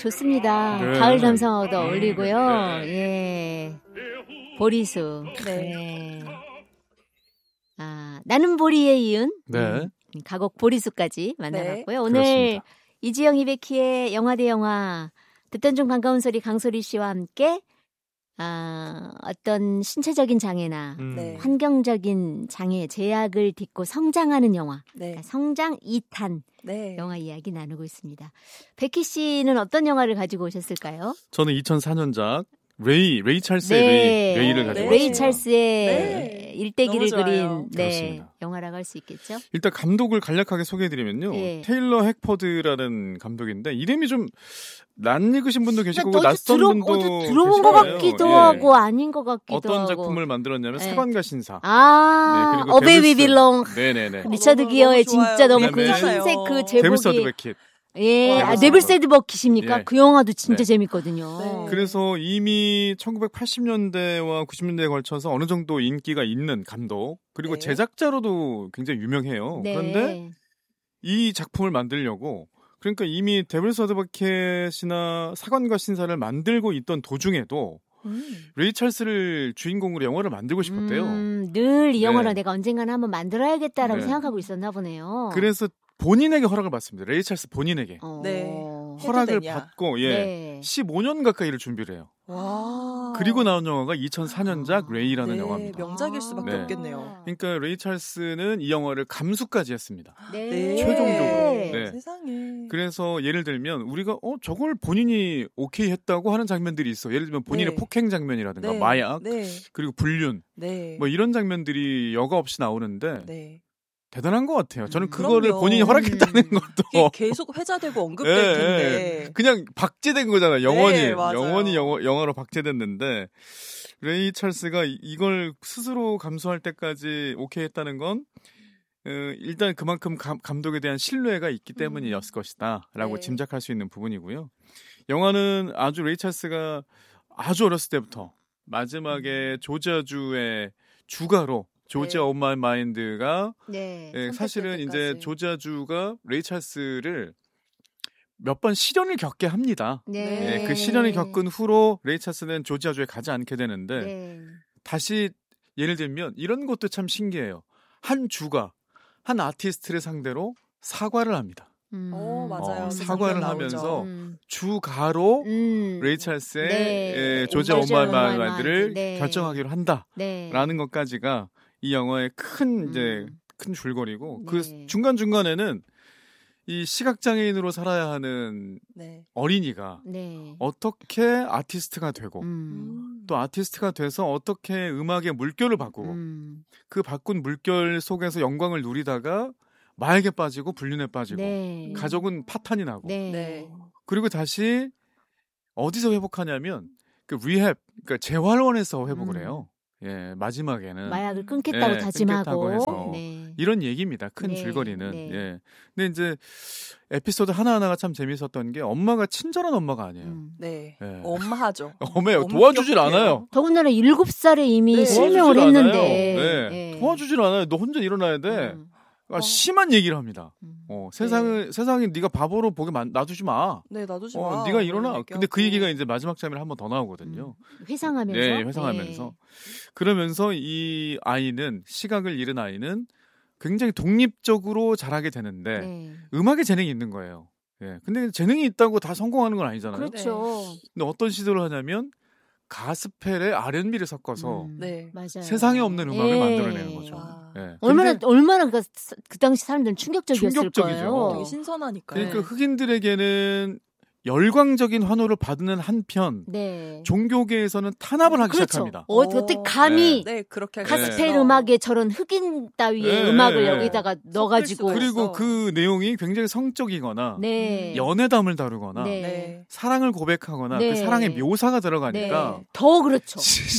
좋습니다. 네. 가을 감성어도 어울리고요. 예. 보리수. 네. 나는 보리에 이은. 네. 가곡 보리수까지 만나봤고요. 네. 오늘 그렇습니다. 이지영 이백희의 영화 대 영화 듣던 중 반가운 소리 강소리 씨와 함께 어떤 신체적인 장애나 네. 환경적인 장애, 제약을 딛고 성장하는 영화, 네. 성장 2탄 네. 영화 이야기 나누고 있습니다. 백희 씨는 어떤 영화를 가지고 오셨을까요? 저는 2004년작 레이 찰스의 네. 레이를 가지고 레이 왔습니다. 찰스의 네. 일대기를 너무 좋아요. 그린 그렇습니다. 영화라고 할 수 있겠죠? 일단 감독을 간략하게 소개해드리면요. 네. 테일러 핵퍼드라는 감독인데 이름이 좀 낯익으신 분도 계시고 어디 낯선 분도 어디 들어본 것 계실 같기도 거예요. 하고 아닌 것 같기도 어떤 하고. 작품을 만들었냐면 네. 사관과 신사. 아, 그리고 어베이비 데블스. 빌롱. 네네네. 리처드 너무 기어의 좋아요. 진짜 너무 그 그다음에 흰색 그 데블스 제목이. 어드베킷. 예, 데블스 네블 어드베킷. 세드버킷입니까? 예. 그 영화도 진짜 네. 재밌거든요. 네. 그래서 이미 1980년대와 90년대에 걸쳐서 어느 정도 인기가 있는 감독 그리고 네. 제작자로도 굉장히 유명해요. 네. 그런데 이 작품을 만들려고 그러니까 이미 데블스 어드버킷이나 사관과 신사를 만들고 있던 도중에도 레이 찰스를 주인공으로 영화를 만들고 싶었대요. 늘 이 영화를 네. 내가 언젠가는 한번 만들어야겠다라고 네. 생각하고 있었나 보네요. 그래서 본인에게 허락을 받습니다. 레이 찰스 본인에게 네. 허락을 되냐. 받고 네. 15년 가까이를 준비를 해요. 와. 그리고 나온 영화가 2004년작 레이라는 네, 영화입니다. 명작일 수밖에 네. 없겠네요. 그러니까 레이 찰스는 이 영화를 감수까지 했습니다. 네. 최종적으로. 네. 세상에. 그래서 예를 들면 우리가 저걸 본인이 오케이 했다고 하는 장면들이 있어. 예를 들면 본인의 네. 폭행 장면이라든가 네. 마약 네. 그리고 불륜 네. 뭐 이런 장면들이 여과 없이 나오는데 네. 대단한 것 같아요. 저는 음. 그거를 그럼요. 본인이 허락했다는 이게 것도 계속 회자되고 언급될 예, 텐데. 그냥 박제된 거잖아요. 영원히 네, 맞아요. 영원히 영화로 박제됐는데 레이 찰스가 이걸 스스로 감수할 때까지 오케이 했다는 건 일단 그만큼 감독에 대한 신뢰가 있기 때문이었을 것이다라고 네. 짐작할 수 있는 부분이고요. 영화는 아주 레이 찰스가 아주 어렸을 때부터 마지막에 조지아주의 주가로 조지아 네. 온 마이 마인드가 네. 사실은 선택될 이제 때까지. 조지아주가 레이 찰스를 몇 번 시련을 겪게 합니다. 네. 그 시련을 겪은 후로 레이 찰스는 조지아주에 가지 않게 되는데 네. 다시 예를 들면 이런 것도 참 신기해요. 한 주가 한 아티스트를 상대로 사과를 합니다. 맞아요. 그 사과를 장면 하면서 나오죠. 주가로 레이 찰스의 네. 조지아 온 마이 조지아 온 마이 마인드를 네. 결정하기로 한다라는 네. 것까지가 이 영화의 큰 큰 줄거리고 그 네. 중간중간에는 이 시각장애인으로 살아야 하는 네. 어린이가 네. 어떻게 아티스트가 되고 음. 또 아티스트가 돼서 어떻게 음악의 물결을 바꾸고 그 바꾼 물결 속에서 영광을 누리다가 마약에 빠지고 불륜에 빠지고 네. 가족은 파탄이 나고 네. 네. 그리고 다시 어디서 회복하냐면 그 리헵 그러니까 재활원에서 회복을 해요. 예, 마지막에는 마약을 끊겠다고 예, 다짐하고 끊겠다고 해서 네. 이런 얘기입니다. 큰 네, 줄거리는. 네. 예. 근데 이제 에피소드 하나하나가 참 재밌었던 게 엄마가 친절한 엄마가 아니에요. 네. 예. 엄마하죠. 엄해요. 도와주질 엄격해요. 않아요. 더군다나 7살에 이미 네. 실명을 도와주질 했는데 않아요. 네. 예. 도와주질 않아요. 너 혼자 일어나야 돼. 심한 얘기를 합니다. 세상에 네가 바보로 보게 놔두지 마. 네, 놔두지 마. 네가 일어나. 이렇게 근데 그 하고. 얘기가 이제 마지막 장면에 한 번 더 나오거든요. 회상하면서 네, 회상하면서. 그러면서 이 아이는 시각을 잃은 아이는 굉장히 독립적으로 자라게 되는데 네. 음악에 재능이 있는 거예요. 예. 근데 재능이 있다고 다 성공하는 건 아니잖아요. 그렇죠. 근데 어떤 시도를 하냐면 가스펠에 R&B를 섞어서 네. 맞아요. 세상에 없는 음악을 예. 만들어내는 거죠. 와. 예. 얼마나 근데 그 당시 사람들은 충격적이었을 충격적이죠. 거예요. 되게 신선하니까. 그러니까 흑인들에게는 열광적인 환호를 받는 한편 네. 종교계에서는 탄압을 하기 그렇죠. 시작합니다. 어떻게 감히 네, 그렇게 할 가스펠 수 있어. 음악에 저런 흑인 따위의 네, 음악을 네. 여기다가 넣어가지고 수가 그리고 있어. 그 내용이 굉장히 성적이거나 네. 연애담을 다루거나 네. 네. 사랑을 고백하거나 네. 그 사랑의 묘사가 들어가니까 네. 더 그렇죠.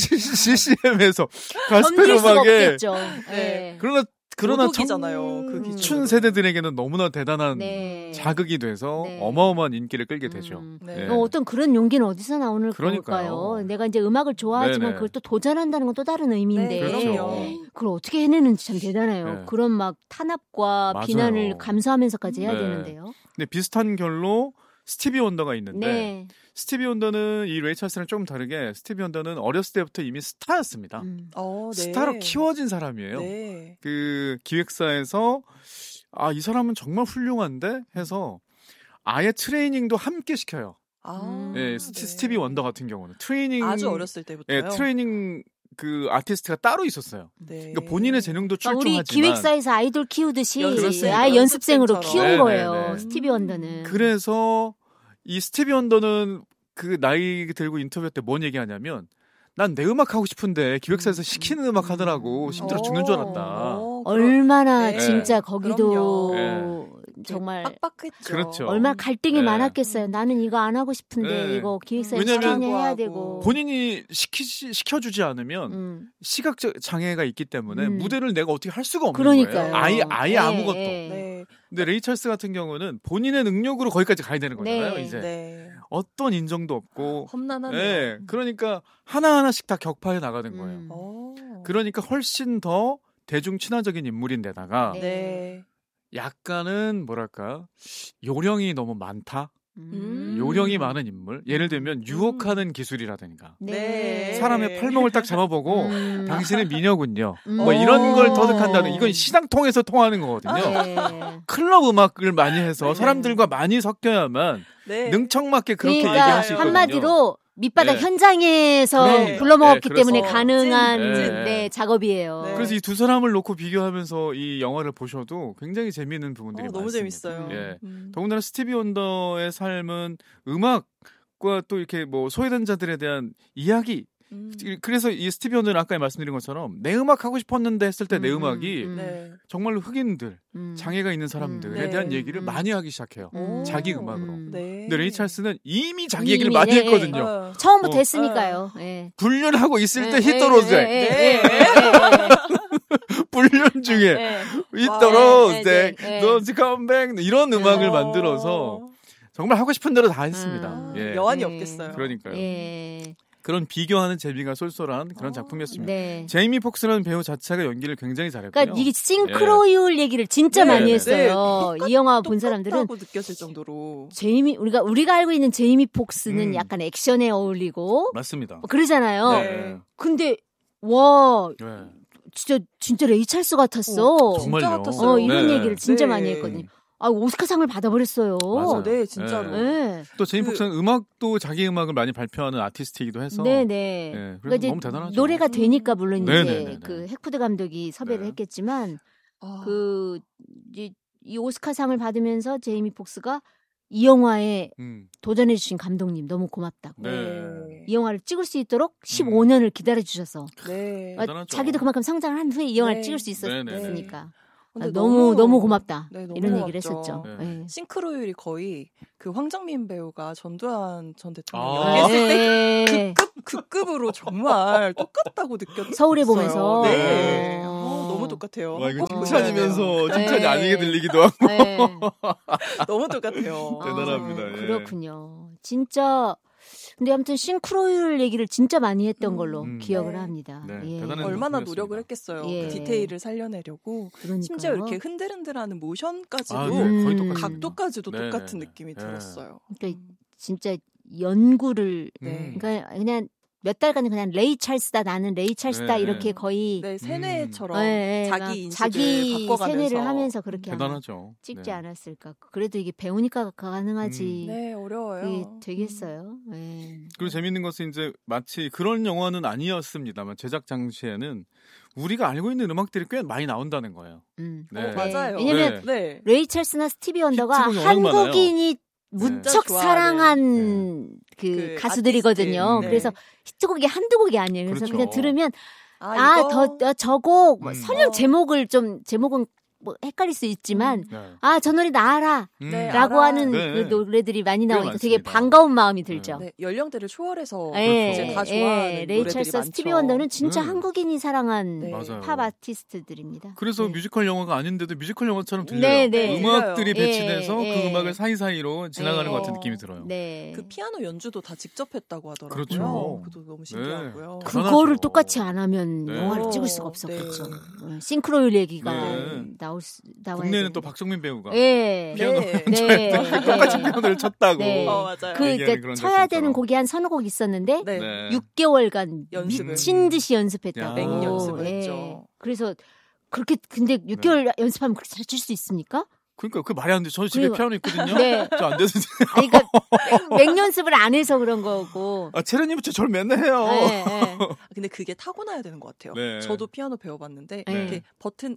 CCM에서 가스펠 견딜 수가 음악에 없겠죠. 네. 네. 그러나 도덕이잖아요. 그 기준으로. 춘 세대들에게는 너무나 대단한 네. 자극이 돼서 네. 어마어마한 인기를 끌게 되죠. 네. 예. 어떤 그런 용기는 어디서 나오는 그러니까요. 걸까요? 내가 이제 음악을 좋아하지만 네네. 그걸 또 도전한다는 건 또 다른 의미인데 네, 그렇죠. 그걸 어떻게 해내는지 참 대단해요. 네. 그런 막 탄압과 맞아요. 비난을 감수하면서까지 해야 네. 되는데요. 근데 비슷한 결로 스티비 원더가 있는데 네. 스티비 원더는 이 레이 찰스랑 조금 다르게 스티비 원더는 어렸을 때부터 이미 스타였습니다. 네. 스타로 키워진 사람이에요. 네. 그 기획사에서 이 사람은 정말 훌륭한데 해서 아예 트레이닝도 함께 시켜요. 네, 스티비 원더 같은 경우는 트레이닝 아주 어렸을 때부터요. 네, 트레이닝 그 아티스트가 따로 있었어요. 네. 그러니까 본인의 재능도 출중하지만 우리 기획사에서 아이돌 키우듯이 그렇습니다. 아예 연습생으로 연습생처럼. 키운 네, 거예요. 네, 네. 스티비 원더는. 그래서 이 스티비 원더는 그 나이 들고 인터뷰 때 뭔 얘기하냐면 난 내 음악 하고 싶은데 기획사에서 시키는 음악 하더라고. 힘들어 죽는 줄 알았다. 얼마나 네. 진짜 거기도 그럼요. 정말 빡빡했죠. 그렇죠. 얼마나 갈등이 네. 많았겠어요. 나는 이거 안 하고 싶은데 네. 이거 기획사에서 왜냐면 시켜야 되고. 본인이 시켜주지 않으면 시각 장애가 있기 때문에 무대를 내가 어떻게 할 수가 없는 그러니까요. 거예요. 아예 네, 아무것도. 네. 근데 레이 찰스 같은 경우는 본인의 능력으로 거기까지 가야 되는 거잖아요. 네. 이제 네. 어떤 인정도 없고. 험난하네요. 네, 그러니까 하나하나씩 다 격파해 나가는 거예요. 그러니까 훨씬 더 대중 친화적인 인물인데다가 네. 네. 약간은 뭐랄까 요령이 너무 많다. 요령이 많은 인물. 예를 들면 유혹하는 기술이라든가 네. 사람의 팔목을 딱 잡아보고 당신은 미녀군요. 뭐 오. 이런 걸 터득한다는 이건 시장통에서 통하는 거거든요. 네. 클럽 음악을 많이 해서 네. 사람들과 많이 섞여야만 네. 능청맞게 그렇게 그러니까 얘기할 수 있거든요. 한마디로 밑바닥 네. 현장에서 그러니까. 불러먹었기 네, 때문에 그래서 가능한 찐. 네, 작업이에요. 네. 그래서 이 두 사람을 놓고 비교하면서 이 영화를 보셔도 굉장히 재미있는 부분들이 너무 많습니다. 재밌어요. 예. 더군다나 스티비 원더의 삶은 음악과 또 이렇게 뭐 소외된 자들에 대한 이야기. 그래서 이 스티비 원더는 아까 말씀드린 것처럼 내 음악 하고 싶었는데 했을 때 내 음악이 네. 정말로 흑인들, 장애가 있는 사람들에 네. 대한 얘기를 많이 하기 시작해요. 자기 음악으로. 네. 근데 레이 찰스는 이미 자기 이미, 얘기를 많이 네, 했거든요. 처음부터 어. 했으니까요. 네. 불륜하고 있을 때 네, 히터로즈 네. 불륜 중에 네. 히터로즈 네, 네. Don't come back 이런 음악을 만들어서 정말 하고 싶은 대로 다 했습니다. 예. 여한이 네. 없겠어요. 그러니까요. 예. 그런 비교하는 재미가 쏠쏠한 그런 작품이었습니다. 네. 제이미 폭스라는 배우 자체가 연기를 굉장히 잘했고요. 그러니까 이게 싱크로율 얘기를 진짜 네, 많이 네. 했어요. 이 영화 본 사람들은 똑같다고 느껴질 정도로. 우리가 알고 있는 제이미 폭스는 약간 액션에 어울리고 맞습니다. 뭐 그러잖아요. 네. 근데 와 네. 진짜 레이 찰스 같았어. 정말요. 진짜 같았어요. 이런 네. 얘기를 진짜 네. 많이 했거든요. 오스카상을 받아버렸어요. 맞아요. 네, 진짜로. 네. 또 제이미 폭스는 음악도 자기 음악을 많이 발표하는 아티스트이기도 해서 네네. 그래서 그러니까 이제 너무 대단하죠. 노래가 되니까 물론 네네네네. 이제 그 핵푸드 감독이 섭외를 네. 했겠지만 아, 이 오스카상을 받으면서 제이미 폭스가 이 영화에 도전해 주신 감독님 너무 고맙다고. 네. 이 영화를 찍을 수 있도록 15년을 기다려 주셔서 네. 대단하죠. 자기도 그만큼 성장을 한 후에 이 영화를 네. 찍을 수 네네네. 있었으니까 근데 너무 고맙다 네, 너무 이런 고맙죠. 얘기를 했었죠. 네. 네. 싱크로율이 거의 그 황정민 배우가 전두환 전 대통령 아. 연기했을 때 네. 그 급으로 정말 똑같다고 느꼈어요. 서울에 보면서 네. 어. 너무 똑같아요. 와, 이거 꼭 보셔야 돼요. 칭찬이면서 네. 칭찬이 아니게 들리기도 하고 네. 너무 똑같아요. 대단합니다. 아, 예. 그렇군요. 진짜 근데 아무튼 싱크로율 얘기를 진짜 많이 했던 걸로 기억을 네. 합니다. 네, 예. 대단한 얼마나 작품이었습니다. 노력을 했겠어요. 예. 그 디테일을 살려내려고. 그러니까요. 심지어 이렇게 흔들흔들하는 모션까지도 아, 네, 거의 똑같습니다. 각도까지도 네, 똑같은 네, 느낌이 네. 들었어요. 그러니까 진짜 연구를 네. 그러니까 그냥 몇 달간 그냥 레이 찰스다 나는 레이 찰스다 네. 이렇게 거의 네, 세뇌처럼 네, 막 자기 인식을 자기 바꿔가면서 세뇌를 하면서 그렇게 아마 대단하죠. 찍지 네. 않았을까. 그래도 이게 배우니까 가능하지. 네, 어려워요. 이게 되겠어요. 네. 그리고 재밌는 것은 이제 마치 그런 영화는 아니었습니다만 제작 당시에는 우리가 알고 있는 음악들이 꽤 많이 나온다는 거예요. 네. 맞아요. 왜냐면 네. 레이 찰스나 스티비 원더가 히트곡이 워낙 많아요. 한국인이 무척 진짜 사랑한 그 가수들이거든요. 아티스트. 네. 그래서 히트곡이 한두 곡이 아니에요. 그래서 그렇죠. 그냥 들으면 이거? 저곡 설령 어. 제목은 뭐 헷갈릴 수 있지만 네. 저 노래 나 알아. 네, 라고 알아. 하는 네. 그 노래들이 많이 나오니까 되게 많습니다. 반가운 마음이 들죠. 네, 연령대를 초월해서 예, 이제 다 좋아하는 레이 노래들이 찰스, 많죠. 스티비 원더는 진짜 네. 한국인이 사랑한 네. 맞아요. 팝 아티스트들입니다. 그래서 네. 뮤지컬 영화가 아닌데도 뮤지컬 영화처럼 들려요. 네, 네. 음악들이 들려요. 배치돼서 예, 그 예. 음악을 사이사이로 지나가는 네. 것 같은 느낌이 들어요. 네. 그 피아노 연주도 다 직접 했다고 하더라고요. 그렇죠. 그것도 너무 신기하고요. 네. 그거를 대단하죠. 똑같이 안 하면 네. 영화를 찍을 수가 없었겠죠. 네. 싱크로율 얘기가 네. 나오기 나와야 국내는 또 박성민 배우가 네. 피아노 네. 똑같이 피아노를 쳤다고. 네. 맞아요. 그 이제 쳐야 되는 곡이 한 서너 곡 있었는데 네. 6개월간 연습을. 미친 듯이 연습했다고. 맹연습을 네. 했죠. 그래서 그렇게 근데 6개월 연습하면 그렇게 잘 칠 수 있습니까? 그러니까 그 말이 안 돼. 저 집에 피아노 있거든요. 네. 저 안 돼서. 아니, 그러니까 맹연습을 안 해서 그런 거고. 체르님은 저를 맨날 해요. 네, 네. 근데 그게 타고나야 되는 것 같아요. 네. 저도 피아노 배워봤는데 네. 이렇게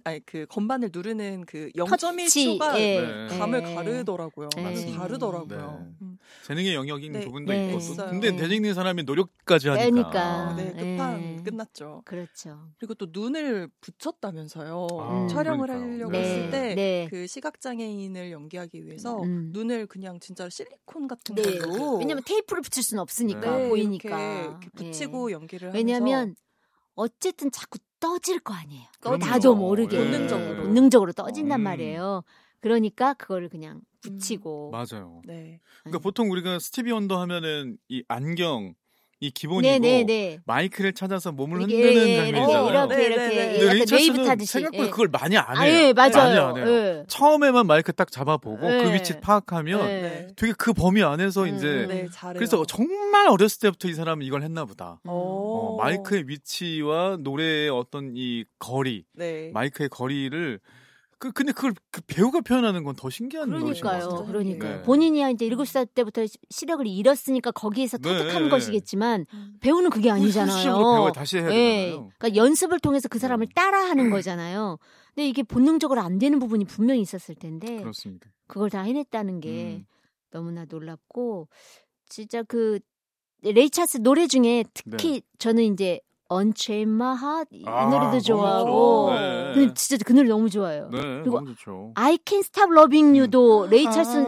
그 건반을 누르는 그 터치, 0.1초가 예. 감을 네. 가르더라고요. 네. 다르더라고요. 네. 재능의 영역인 네. 부분도 네. 있고. 있어요. 근데 대직는 사람이 노력까지 하니까. 그러니까. 네, 끝판 네. 끝났죠. 그렇죠. 그리고 또 눈을 붙였다면서요. 촬영을 그러니까요. 하려고 네. 했을 때 네. 그 시각장애인을 연기하기 위해서 눈을 그냥 진짜 실리콘 같은 네. 걸로 왜냐면 테이프를 붙일 수는 없으니까 네. 보이니까. 이렇게 붙이고 연기를 하면서 왜냐면 어쨌든 자꾸 떠질 거 아니에요. 그럼요. 나도 모르게 본능적으로. 본능적으로 떠진단 말이에요. 그러니까 그거를 그냥 붙이고. 맞아요. 네. 그러니까 보통 우리가 스티비 원더 하면은 이 안경 이 기본이고 네네네. 마이크를 찾아서 몸을 이게, 흔드는 예, 장면이잖아요. 이렇게 네, 이렇게 네, 네. 근데 약간 네이브 레이첼스는 타듯이. 생각보다 예. 그걸 많이 안 해요. 아, 예, 맞아요. 많이 안 해요. 예. 처음에만 마이크 딱 잡아보고 네. 그 위치 파악하면 네. 되게 그 범위 안에서 이제 네, 잘해요. 그래서 정말 어렸을 때부터 이 사람은 이걸 했나 보다. 오. 마이크의 위치와 노래의 어떤 이 거리, 네. 마이크의 거리를 근데 그걸 그 배우가 표현하는 건 더 신기한 것인 것 그러니까요. 같아요. 그러니까요. 네. 본인이 이제 7살 때부터 시력을 잃었으니까 거기에서 네. 터득한 것이겠지만 배우는 그게 아니잖아요. 시험으로 배워 다시 해야 되잖아요. 그러니까 연습을 통해서 그 사람을 따라하는 거잖아요. 근데 이게 본능적으로 안 되는 부분이 분명히 있었을 텐데 그렇습니다. 그걸 다 해냈다는 게 너무나 놀랍고 진짜 그 레이 찰스 노래 중에 특히 저는 이제 Unchain My Heart 이 노래도 좋아하고 네. 근데 진짜 그 노래 너무 좋아요. 네, 그리고 너무 좋죠. I Can't Stop Loving You도 레이 찰스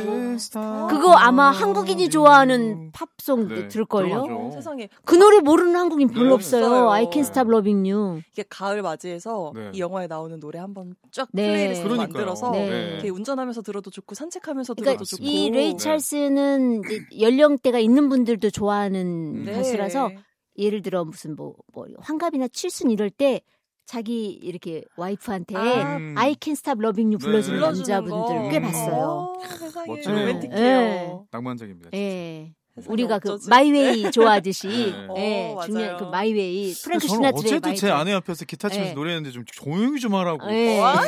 그거 아마 한국인이 좋아하는 팝송 네, 들을걸요? 들어가죠. 세상에 그 노래 모르는 한국인 별로 네. 없어요. 없어요. I Can't Stop Loving You. 이게 가을 맞이해서 네. 이 영화에 나오는 노래 한번 쫙 네. 플레이리스트 그러니까요. 만들어서 네. 이렇게 운전하면서 들어도 좋고 산책하면서 그러니까 들어도 좋고 이 레이 네. 찰스는 이제 연령대가 있는 분들도 좋아하는 네. 가수라서 예를 들어 무슨 뭐 환갑이나 칠순 이럴 때 자기 이렇게 와이프한테 I Can't Stop Loving You 불러주는 네. 남자분들 꽤 봤어요. 세상에 멋지네요. 로맨틱해요. 네. 낭만적입니다. 예. 세상에 우리가 그 어쩌지? 마이웨이 좋아하듯이 네. 예, 중요한 맞아요. 그 마이웨이 프랭크 저는 시나트라의 어제도 마이웨이. 제 아내 앞에서 기타 치면서 네. 노래했는데 좀 조용히 좀 하라고. 예. 와.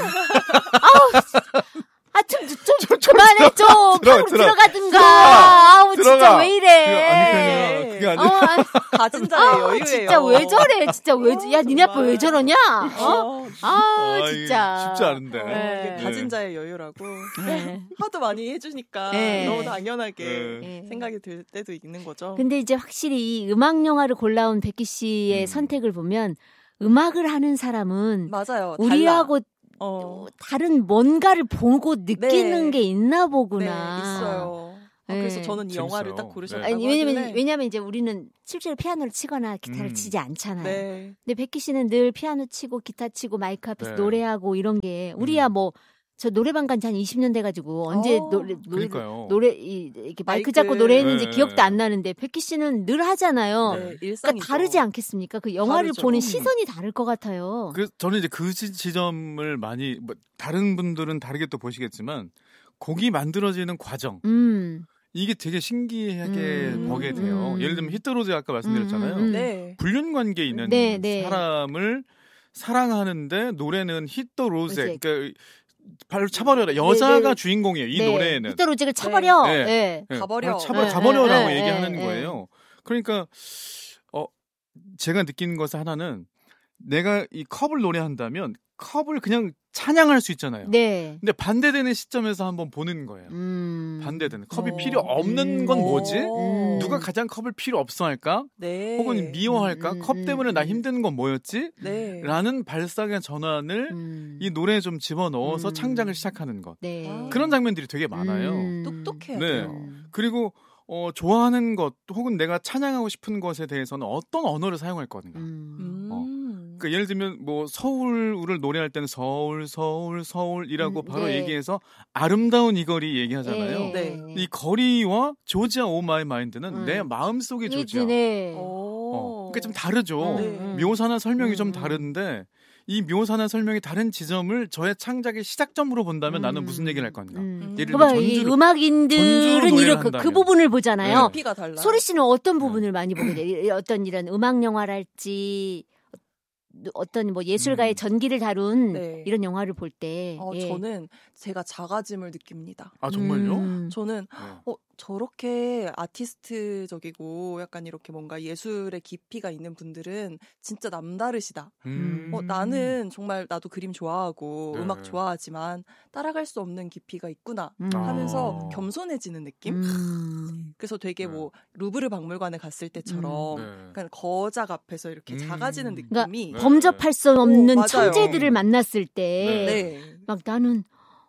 좀 그만해 좀 바로 들어가든가. 아우 진짜 들어가. 왜 이래? 아니 그게 아니라 가진 자의 여유예요. 진짜 왜 저래? 진짜 왜? 야 니네 아빠 왜 저러냐? 이게 진짜 쉽지 않은데. 네. 이게 가진 자의 여유라고 네. 하도 많이 해주니까 네. 너무 당연하게 네. 생각이 들 때도 있는 거죠. 근데 이제 확실히 이 음악 영화를 골라온 백기 씨의 선택을 보면 음악을 하는 사람은 맞아요. 우리하고 달라. 다른 뭔가를 보고 느끼는 네. 게 있나 네, 보구나. 있어요. 네. 그래서 저는 이 영화를 재밌어요. 딱 고르셨다고 아니, 하길래 왜냐면 이제 우리는 실제로 피아노를 치거나 기타를 치지 않잖아요. 네. 근데 백기 씨는 늘 피아노 치고 기타 치고 마이크 앞에서 네. 노래하고 이런 게 우리야 뭐 저 노래방 간 지 한 20년 돼가지고 언제 그러니까요. 노래 이렇게 마이크 마이크. 잡고 노래했는지 네. 기억도 안 나는데 백기 씨는 늘 하잖아요. 네, 그러니까 일상이죠. 다르지 않겠습니까? 그 영화를 다르죠. 보는 시선이 다를 것 같아요. 그래서 저는 이제 그 지점을 많이 다른 분들은 다르게 또 보시겠지만 곡이 만들어지는 과정 이게 되게 신기하게 보게 돼요. 예를 들면 히트로즈 아까 말씀드렸잖아요. 네. 불륜 관계에 있는 네, 네. 사람을 사랑하는데 노래는 히트로즈 이제. 그러니까 발로 차버려라. 여자가 네. 주인공이에요. 이 네. 노래에는. 히트로즈를 쳐버려. 네. 네. 네. 가버려. 가버려라고 네, 얘기하는 네, 거예요. 그러니까 제가 느낀 것은 하나는 내가 이 컵을 노래한다면 컵을 그냥 찬양할 수 있잖아요. 네. 근데 반대되는 시점에서 한번 보는 거예요. 반대되는 컵이 필요 없는 건 뭐지? 누가 가장 컵을 필요 없어 할까? 네. 혹은 미워할까? 컵 때문에 나 힘든 건 뭐였지? 네. 라는 발상의 전환을 이 노래에 좀 집어넣어서 창작을 시작하는 것. 네. 그런 장면들이 되게 많아요. 똑똑해야 네. 돼요. 그리고 좋아하는 것 혹은 내가 찬양하고 싶은 것에 대해서는 어떤 언어를 사용할 거든가. 그러니까 예를 들면 뭐 서울을 노래할 때는 서울이라고 바로 네. 얘기해서 아름다운 이 거리 얘기하잖아요. 네. 이 거리와 조지아 오 마이 마인드는 내 마음속의 조지아. 네. 그러니까 좀 다르죠. 네. 묘사나 설명이 좀 다른데 이 묘사나 설명의 다른 지점을 저의 창작의 시작점으로 본다면 나는 무슨 얘기를 할 건가. 예를 들어 그봐, 이 음악인들은 이렇게 그 부분을 보잖아요. 깊이가 달라요. 소리 씨는 어떤 부분을 많이 보게 돼요? 어떤 이런 음악 영화랄지 어떤 뭐 예술가의 전기를 다룬 네. 이런 영화를 볼 때 저는 제가 작아짐을 느낍니다. 아 정말요? 저는 저렇게 아티스트적이고 약간 이렇게 뭔가 예술의 깊이가 있는 분들은 진짜 남다르시다. 나는 정말 나도 그림 좋아하고 네. 음악 좋아하지만 따라갈 수 없는 깊이가 있구나 하면서 겸손해지는 느낌? 그래서 되게 뭐 루브르 박물관에 갔을 때처럼 약간 거작 앞에서 이렇게 작아지는 느낌이 그러니까 범접할 수 없는 맞아요. 천재들을 만났을 때 막 나는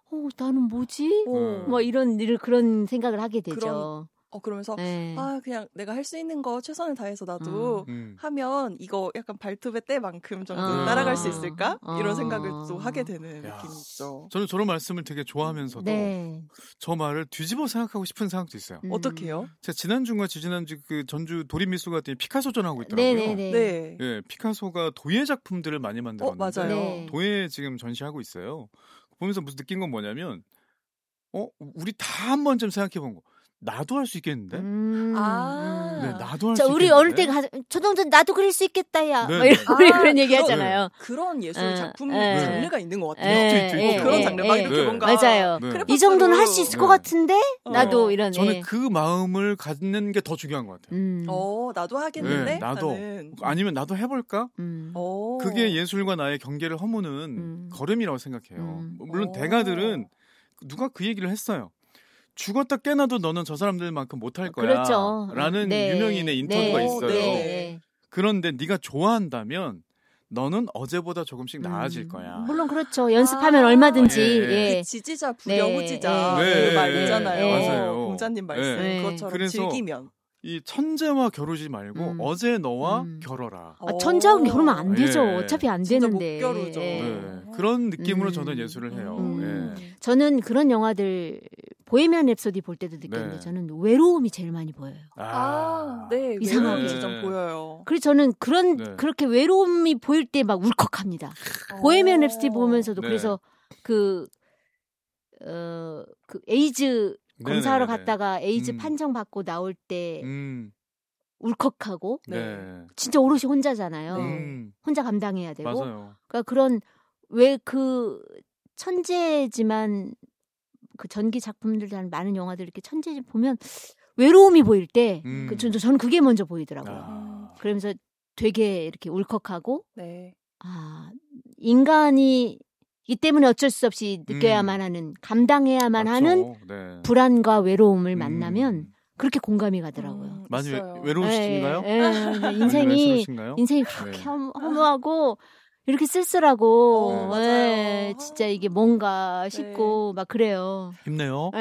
뭐지? 뭐 이런 그런 생각을 하게 되죠. 그러면서 그냥 내가 할 수 있는 거 최선을 다해서 나도 하면 이거 약간 발톱의 때만큼 정도 따라갈 수 있을까? 이런 생각을 또 하게 되는 느낌이 있죠. 저는 저런 말씀을 되게 좋아하면서도 저 말을 뒤집어 생각하고 싶은 생각도 있어요. 어떻게 해요? 제가 지난주인가 지지난주 그 전주 도립미술 갔더니 피카소전 하고 있더라고요. 네. 예, 피카소가 도예 작품들을 많이 만들었는데 맞아요. 도예 지금 전시하고 있어요. 보면서 무슨 느낀 건 뭐냐면 우리 다 한 번쯤 생각해 본 거. 나도 할 수 있겠는데? 네, 나도 할 수 있겠는데? 우리 어릴 때 초등학생 나도 그릴 수 있겠다, 야. 네. 우리 그런 얘기 하잖아요. 그런 예술 작품 장르가 있는 것 같아요. 그런 장르 막 이렇게 뭔가. 맞아요. 이 정도는 할 수 있을 것 같은데? 나도 이런. 저는 그 마음을 갖는 게 더 중요한 것 같아요. 나도 하겠는데? 나도. 아니면 나도 해볼까? 그게 예술과 나의 경계를 허무는 걸음이라고 생각해요. 물론 대가들은 누가 그 얘기를 했어요. 죽었다 깨나도 너는 저 사람들만큼 못할 거야. 그렇죠. 라는 유명인의 인터뷰가 있어요. 그런데 네가 좋아한다면 너는 어제보다 조금씩 나아질 거야. 물론 그렇죠. 연습하면 얼마든지. 그 지지자 부려우지자 그 말 있잖아요. 맞아요. 공자님 말씀. 그것처럼 그래서 즐기면. 이 천재와 겨루지 말고 어제 너와 겨뤄라. 천재하고 겨루면 안 되죠. 어차피 안 되는데. 못 겨루죠. 그런 느낌으로 저는 예술을 해요. 저는 그런 영화들 보헤미안 랩소디 볼 때도 느꼈는데 저는 외로움이 제일 많이 보여요. 네. 이상하게 좀 보여요. 그래서 저는 그렇게 외로움이 보일 때 막 울컥합니다. 보헤미안 랩소디 보면서도 그래서 그 에이즈 검사하러 갔다가 에이즈 판정 받고 나올 때 울컥하고 진짜 오롯이 혼자잖아요. 혼자 감당해야 되고. 맞아요. 그러니까 그런 왜 그 천재지만 그 전기 작품들 많은 영화들 이렇게 천재 보면 외로움이 보일 때 저는 그게 먼저 보이더라고요. 그러면서 되게 이렇게 울컥하고 인간이 이 때문에 어쩔 수 없이 느껴야만 하는 감당해야만 하는 불안과 외로움을 만나면 그렇게 공감이 가더라고요. 많이 외로우신가요? 인생이 그렇게 허무하고 이렇게 쓸쓸하고 진짜 이게 뭔가 싶고 막 그래요. 힘내요.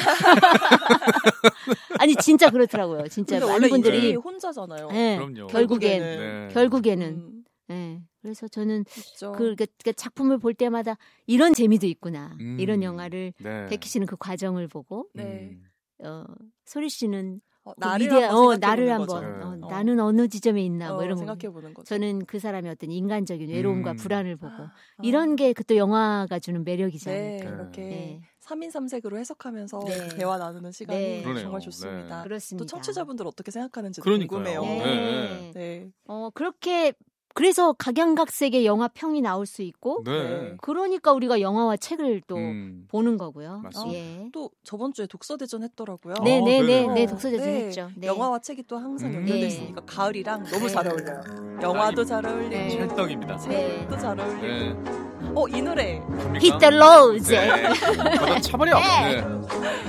아니 진짜 그렇더라고요. 진짜 많은 분들이 혼자잖아요. 그럼요. 결국에는. 그래서 저는 그 작품을 볼 때마다 이런 재미도 있구나. 이런 영화를 백희 씨는 그 과정을 보고 소리 씨는 나를 한번 나는 어느 지점에 있나 뭐 이런 거 생각해보는 거죠. 저는 그 사람의 어떤 인간적인 외로움과 불안을 보고 이런 게 그 또 영화가 주는 매력이잖아요. 그렇게 3인 3색으로 해석하면서 대화 나누는 시간이 정말 좋습니다. 그렇습니다. 또 청취자분들 어떻게 생각하는지도 그러니까요. 궁금해요. 그렇게 그래서 각양각색의 영화 평이 나올 수 있고 그러니까 우리가 영화와 책을 또 보는 거고요. 또 저번 주에 독서대전 했더라고요. 네, 독서대전 했죠. 영화와 책이 또 항상 연결돼 있으니까 가을이랑 너무 잘 어울려요. 영화도 잘 어울리고 찰떡입니다. 책도 잘 어울리고 이 노래 Hit the road. 걷어 차버려.